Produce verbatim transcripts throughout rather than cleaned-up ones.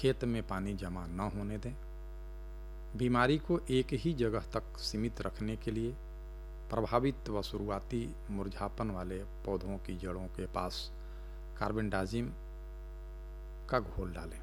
खेत में पानी जमा न होने दें। बीमारी को एक ही जगह तक सीमित रखने के लिए प्रभावित व शुरुआती मुरझापन वाले पौधों की जड़ों के पास कार्बेंडाजिम का घोल डालें,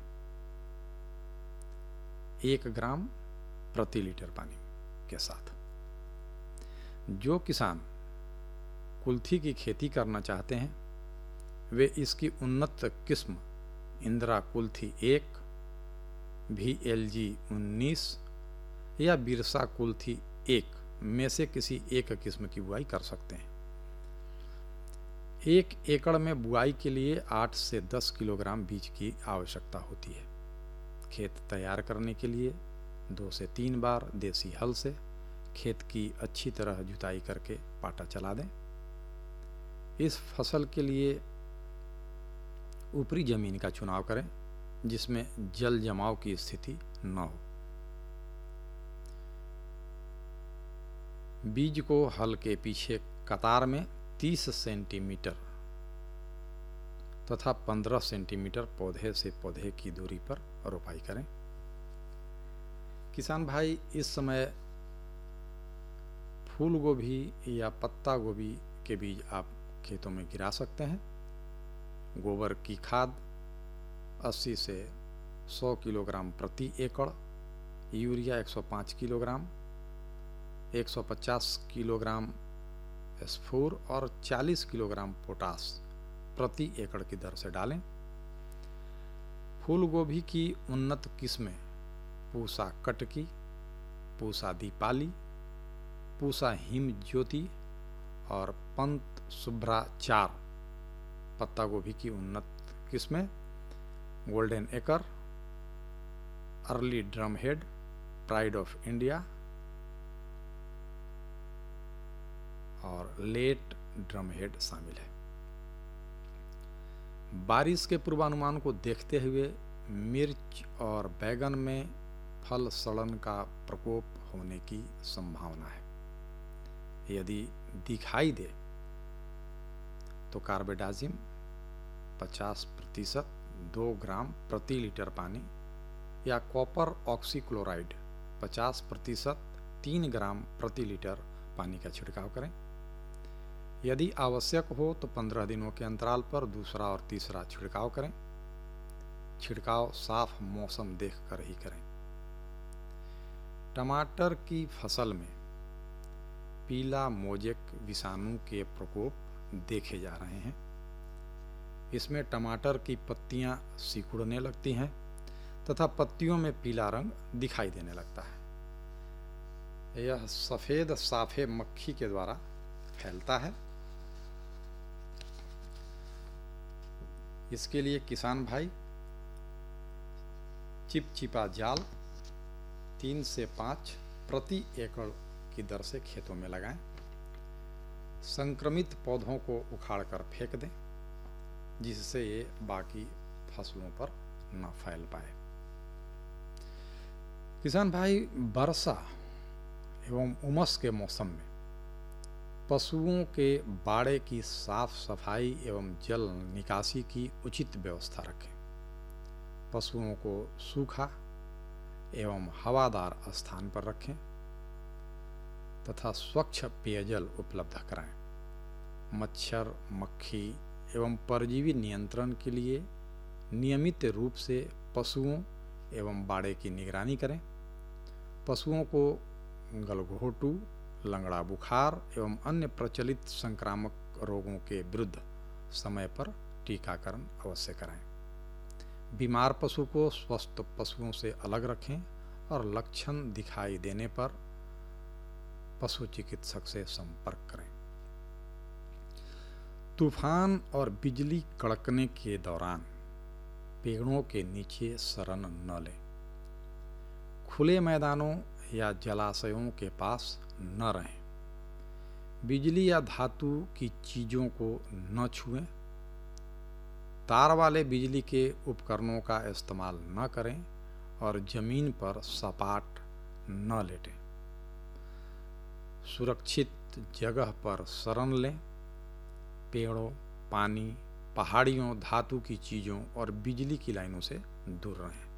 एक ग्राम प्रति लीटर पानी के साथ। जो किसान कुल्थी की खेती करना चाहते हैं वे इसकी उन्नत किस्म इंदिरा कुल्थी एक, भी एल जी उन्नीस या बिरसा कुल्थी एक में से किसी एक किस्म की बुआई कर सकते हैं। एक एकड़ में बुआई के लिए आठ से दस किलोग्राम बीज की आवश्यकता होती है। खेत तैयार करने के लिए दो से तीन बार देसी हल से खेत की अच्छी तरह जुताई करके पाटा चला दें। इस फसल के लिए ऊपरी जमीन का चुनाव करें जिसमें जल जमाव की स्थिति न हो। बीज को हल के पीछे कतार में तीस सेंटीमीटर तथा पंद्रह सेंटीमीटर पौधे से पौधे की दूरी पर रोपाई करें। किसान भाई, इस समय फूल गोभी या पत्ता गोभी के बीज आप खेतों में गिरा सकते हैं। गोबर की खाद अस्सी से सौ किलोग्राम प्रति एकड़, यूरिया एक सौ पाँच किलोग्राम, एक सौ पचास किलोग्राम स्फूर और चालीस किलोग्राम पोटास प्रति एकड़ की दर से डालें। फूल गोभी की उन्नत किस्में पूसा कटकी, पूसा दीपाली, पूसा हिम ज्योति और पंत शुभ्रा चार। पत्ता गोभी की उन्नत किस्में golden acre, early drum head, pride of India और लेट ड्रम हेड शामिल है। बारिश के पूर्वानुमान को देखते हुए मिर्च और बैगन में फल सड़न का प्रकोप होने की संभावना है। यदि दिखाई दे तो कार्बेंडाजिम पचास प्रतिशत दो ग्राम प्रति लीटर पानी या कॉपर ऑक्सीक्लोराइड पचास प्रतिशत तीन ग्राम प्रति लीटर पानी का छिड़काव करें। यदि आवश्यक हो तो पंद्रह दिनों के अंतराल पर दूसरा और तीसरा छिड़काव करें। छिड़काव साफ मौसम देखकर ही करें। टमाटर की फसल में पीला मोजेक विषाणु के प्रकोप देखे जा रहे हैं। इसमें टमाटर की पत्तियां सिकुड़ने लगती हैं तथा पत्तियों में पीला रंग दिखाई देने लगता है। यह सफेद साफे मक्खी के द्वारा फैलता है। इसके लिए किसान भाई चिपचिपा जाल तीन से पाँच प्रति एकड़ की दर से खेतों में लगाएं। संक्रमित पौधों को उखाड़कर फेंक दें जिससे ये बाकी फसलों पर न फैल पाए। किसान भाई, वर्षा एवं उमस के मौसम में पशुओं के बाड़े की साफ सफाई एवं जल निकासी की उचित व्यवस्था रखें। पशुओं को सूखा एवं हवादार स्थान पर रखें तथा स्वच्छ पेयजल उपलब्ध कराएं। मच्छर, मक्खी एवं परजीवी नियंत्रण के लिए नियमित रूप से पशुओं एवं बाड़े की निगरानी करें। पशुओं को गलघोटू, लंगड़ा बुखार एवं अन्य प्रचलित संक्रामक रोगों के विरुद्ध समय पर टीकाकरण अवश्य कराएं। बीमार पशु को स्वस्थ पशुओं से अलग रखें और लक्षण दिखाई देने पर पशु चिकित्सक से संपर्क करें। तूफान और बिजली कड़कने के दौरान पेड़ों के नीचे शरण न लें। खुले मैदानों या जलाशयों के पास न रहें। बिजली या धातु की चीजों को न छुएं। तार वाले बिजली के उपकरणों का इस्तेमाल न करें और जमीन पर सपाट न लेटें। सुरक्षित जगह पर शरण लें। पेड़ों, पानी, पहाड़ियों, धातु की चीजों और बिजली की लाइनों से दूर रहें।